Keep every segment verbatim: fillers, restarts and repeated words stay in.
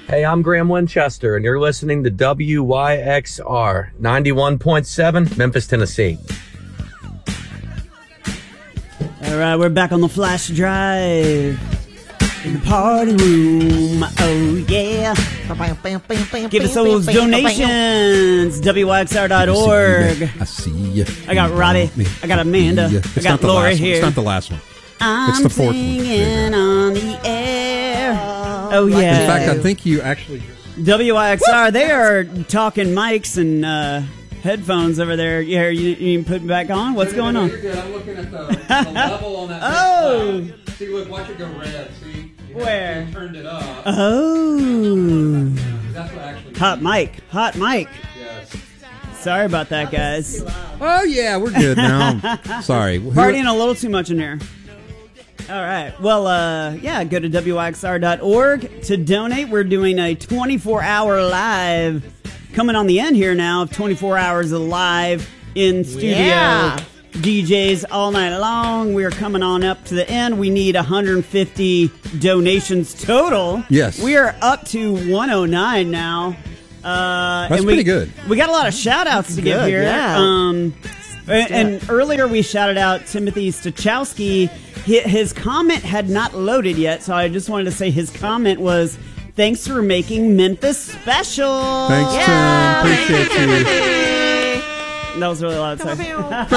Hey, I'm Graham Winchester, and you're listening to W Y X R ninety-one point seven, Memphis, Tennessee. All right, we're back on the flash drive in the party room. Oh, yeah. Give us those donations. W Y X R dot org. I see you. I got Robbie. I got Amanda. I got Laura here. It's not the last one. I'm it's the fourth singing one. on the air. Oh, yeah. In fact, I think you actually... W Y X R, they are talking mics and uh, headphones over there. Yeah, you, you put it back on? What's going on? You're good. I'm looking at the, the level on that. Oh! Big see, look, watch it go red. See? You Where? You turned it up. Oh. That's what actually... Hot mic. Hot mic. Yes. Sorry about that, guys. Oh, yeah, we're good now. Sorry. Partying a little too much in here. All right. Well, uh, yeah, go to W Y X R dot org to donate. We're doing a twenty-four hour live, coming on the end here now of twenty-four hours of live in studio. Yeah. D Js all night long. We're coming on up to the end. We need one hundred fifty donations total. Yes. We are up to one oh nine now. Uh, That's and we, pretty good. We got a lot of shout-outs to give Good, here. yeah. Um, and, and earlier we shouted out Timothy Stachowski. His comment had not loaded yet, so I just wanted to say his comment was, thanks for making Memphis special. Thanks, Yeah. Tim. Appreciate you. That was really loud. Sorry.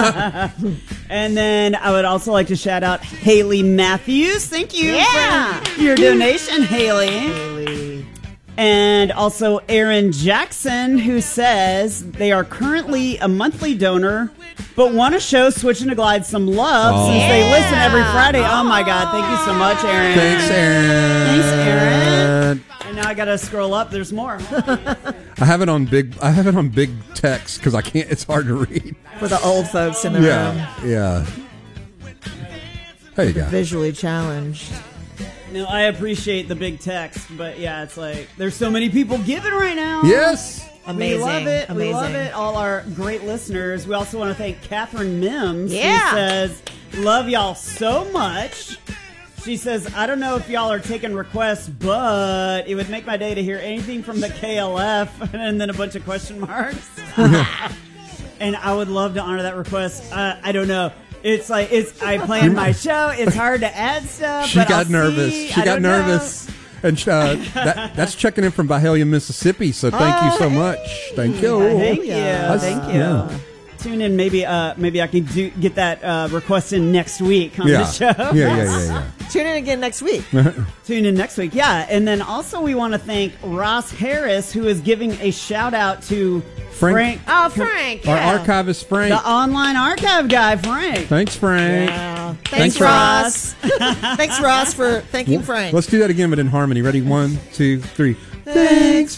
And then I would also like to shout out Haley Matthews. Thank you Yeah. for your donation, Haley. Haley. And also Aaron Jackson, who says they are currently a monthly donor, but want to show Switching to Glide some love Oh. since they listen every Yeah. Friday. Oh my God. Thank you so much, Aaron. Thanks, Aaron. Thanks, Aaron. And now I got to scroll up. There's more. I have it on big. I have it on big text because I can't. It's hard to read. For the old folks in the room. Yeah, yeah. There you go. Visually challenged. No, I appreciate the big text, but yeah, it's like there's so many people giving right now. Yes. Amazing. We love it. Amazing. We love it. All our great listeners. We also want to thank Catherine Mims, Yeah. who says, love y'all so much. She says, I don't know if y'all are taking requests, but it would make my day to hear anything from the K L F, and then a bunch of question marks. And I would love to honor that request. Uh, I don't know. It's like, it's I plan my show. It's hard to add stuff. She but got I'll nervous. see. She I got don't know. nervous. And uh, that, that's checking in from Byhalia, Mississippi. So thank you so much. Thank you. Thank you. That's- Thank you. yeah. Tune in. Maybe uh, maybe I can do, get that uh, request in next week on Yeah. the show. Yeah, yeah, yeah, yeah. Tune in again next week. Tune in next week. Yeah. And then also we want to thank Ross Harris, who is giving a shout out to Frank- Frank, Oh, Frank. Our yeah. archivist, Frank. the online archive guy, Frank. Thanks, Frank. Yeah. Thanks, Thanks, Ross. Thanks, Ross, for thanking Frank. Let's do that again, but in harmony. Ready? One, two, three. Thanks,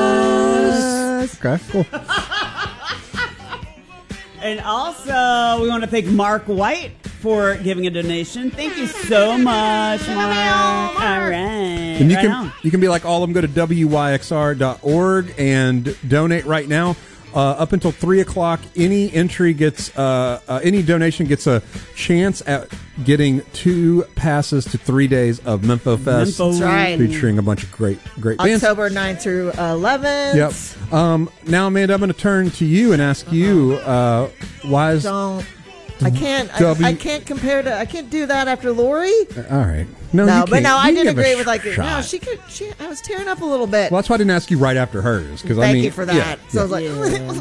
Ross. Okay, cool. And also we want to thank Mark White for giving a donation. Thank you so much, Mark. All right. And you Right can on. you can be like all of them. Go to W Y X R dot org and donate right now. Uh, up until three o'clock, any entry gets uh, uh, any donation gets a chance at getting two passes to three days of Mempho Fest, Mempho. That's right. featuring a bunch of great great bands. October ninth through eleventh. Yep. Um, now, Amanda, I'm going to turn to you and ask you uh, why is all Don't. I can't. W- I, I can't compare to. I can't do that after Lori. right? No, No, you but can't. no, I You did give a agree with like. No, shot. she could. She. I was tearing up a little bit. Well, that's why I didn't ask you right after hers because I Thank mean, you for that. yeah, so yeah. I was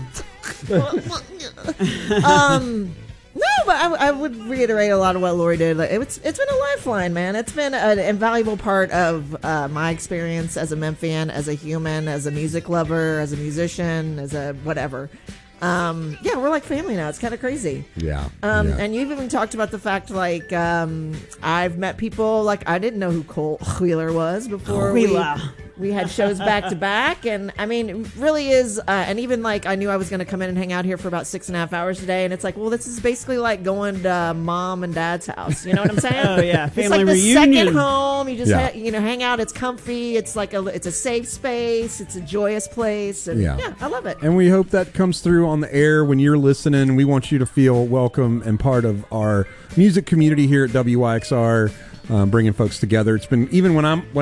like, um, no, but I, I would reiterate a lot of what Lori did. Like, it's it's been a lifeline, man. It's been an invaluable part of uh, my experience as a Memphian, as a human, as a music lover, as a musician, as a whatever. Um, yeah, we're like family now. It's kind of crazy. yeah. Um, yeah. And you've even talked about the fact, like, um, I've met people, like, I didn't know who Cole Wheeler was before we, Wheeler. we had shows back to back. And, I mean, it really is, uh, and even, like, I knew I was going to come in and hang out here for about six and a half hours today. And it's like, well, this is basically like going to uh, mom and dad's house. You know what I'm saying? Oh, yeah. It's Family like the reunion. second home. You just, Yeah. ha- you know, hang out. It's comfy. It's like a, it's a safe space. It's a joyous place. And, Yeah. yeah, I love it. And we hope that comes through on the air when you're listening. We want you to feel welcome and part of our music community here at W Y X R, um, bringing folks together. It's been even when I'm when I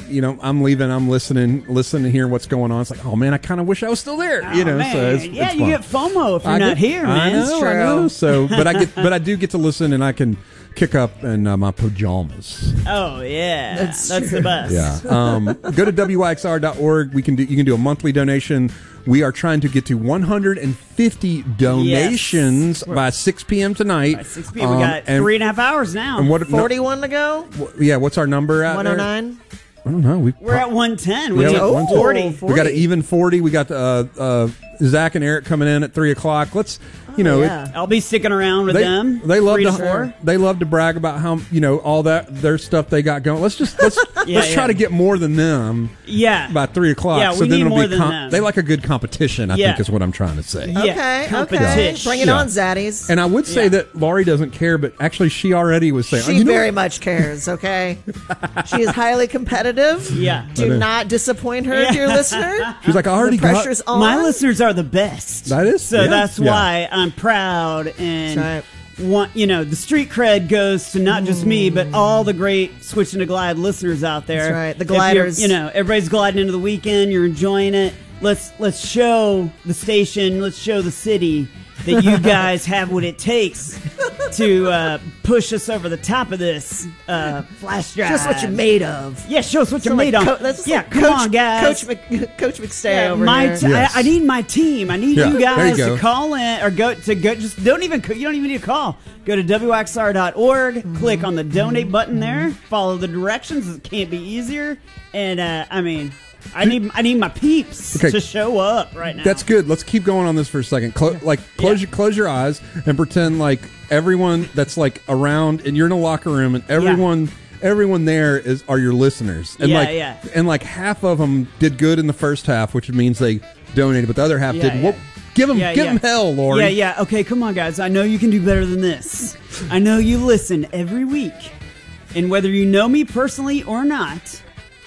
you know, I'm leaving. I'm listening, listening to hear what's going on. It's like, oh man, I kind of wish I was still there. Oh, you know, man. so it's, yeah, it's you fun. get FOMO if you're I not get- here, man. I know, It's I true. know. So, but I get, but I do get to listen, and I can kick up in uh, my pajamas. Oh yeah, That's that's, true. the best. Yeah. Um, go to W Y X R dot org. We can do. You can do a monthly donation. We are trying to get to one hundred fifty donations Yes. by six p.m. tonight. By six p.m. Um, we got and, three and a half hours now. And what? no- Forty-one to go. yeah. What's our number at? One there? oh nine. I don't know. We We're at one ten. We Yeah, need we're at forty. we got an even forty. We got uh, uh, Zach and Eric coming in at three o'clock. Let's, you know, Oh, it- yeah. I'll be sticking around with they them. they love three to to four. they love to brag about how, you know, all that their stuff they got going. Let's just let's Yeah, let's try yeah. to get more than them Yeah. by three o'clock. Yeah, so we then need it'll more be than com- them. they like a good competition. I Yeah. think is what I'm trying to say. Yeah, Okay, okay. competition. Bring it Yeah. on, Zaddies. And I would say Yeah. that Laurie doesn't care, but actually she already was saying, She oh, you know very what? much cares, okay? She is highly competitive. Yeah. I Do know. not disappoint her, dear listener. She's like, I already The got. pressure's on. My listeners are the best. That is- so. yeah, That's yeah. why I'm proud and That's want you know the street cred goes to not just me but all the great Switching to Glide listeners out there. That's right, the If you're- gliders. You know, everybody's gliding into the weekend. You're enjoying it. Let's let's show the station. Let's show the city that you guys have what it takes to uh, push us over the top of this uh, flash drive. Just what you're made of. Yeah, show us what you're So, like, made on. Co- that's yeah, like come Coach, on, guys. Coach, Mc, Coach McStay Yeah, over my here. t- Yes. I, I need my team. I need Yeah, you there guys you go. to call in or go to go. Just don't even you don't even need to call. Go to W X R dot org. Mm-hmm. Click on the donate button there. Follow the directions. It can't be easier. And uh, I mean, I need I need my peeps Okay. to show up right now. That's good. Let's keep going on this for a second. Clo- Like, close Yeah. your close your eyes and pretend like everyone that's like around, and you're in a locker room, and everyone everyone there is are your listeners, and Yeah, like yeah. and like half of them did good in the first half, which means they donated, but the other half Yeah, didn't. yeah. Well, give them Yeah, give yeah. them hell, Lori. Yeah, yeah. Okay, come on, guys. I know you can do better than this. I know you listen every week. And whether you know me personally or not,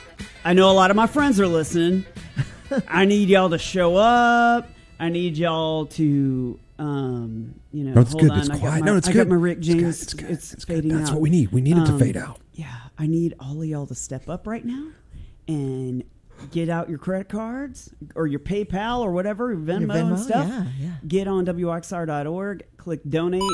I know a lot of my friends are listening. I need y'all to show up. I need y'all to, um, you know, No, it's hold good. on. It's I got quiet. my, No, it's I good. got my Rick It's good. James. It's good. It's, It's good. fading That's out. what we need. We need it to Um, fade out. Yeah, I need all of y'all to step up right now and get out your credit cards or your PayPal or whatever, your Venmo, Venmo, and stuff. yeah, yeah. Get on W X R dot org, click donate.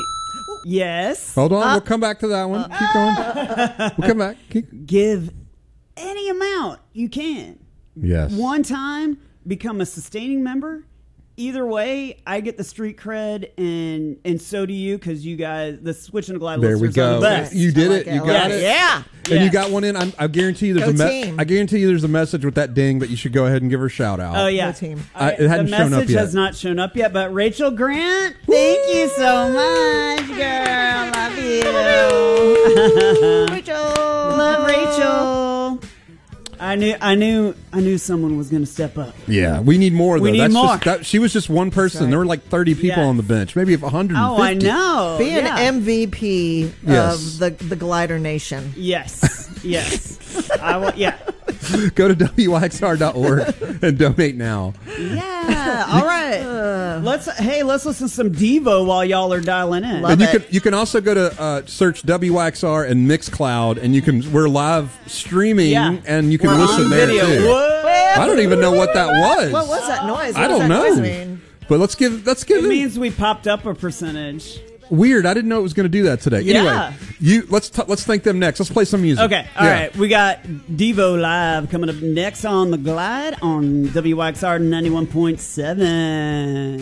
Yes. Hold on, Uh, we'll come back to that one. Keep going. We'll come back. Keep. Give any amount you can. Yes. One time, become a sustaining member. Either way, I get the street cred, and and so do you, because you guys, the Switching to Glide There we listeners are go. the best. You did I it. like it. You I got like it. it. Yeah. And Yeah. you got one in. I'm, I guarantee you, there's Go a me- team. I guarantee you, there's a message with that ding that you should go ahead and give her a shout out. Oh yeah, Go team. I- it hadn't the shown up message yet. has not shown up yet, but Rachel Grant, thank you so much, girl. Love you. Rachel. Love Rachel. I knew, I knew, I knew someone was going to step up. Yeah, we need more. Though. We need That's more. Just, that, she was just one person. right. There were like thirty people Yes. on the bench, maybe one hundred fifty. Oh, I know. Be an yeah. M V P Yes. of the, the Glider Nation. Yes, yes. I will. Yeah, Go to W Y X R dot org and donate now. yeah. All right. Let's. Hey, let's listen to some Devo while y'all are dialing in. Love and you it. can you can also go to uh, search W Y X R and Mixcloud, and you can we're live streaming, Yeah. and you can We're listen on there video. too. What? I don't even know what that was. What was that noise? What I does don't that know. noise mean? But let's give let's give It them means we popped up a percentage. weird. I didn't know it was going to do that today. Yeah. Anyway, you let's t- let's thank them next. Let's play some music. Okay, all right. Yeah. We got Devo Live coming up next on The Glide on W Y X R ninety-one point seven.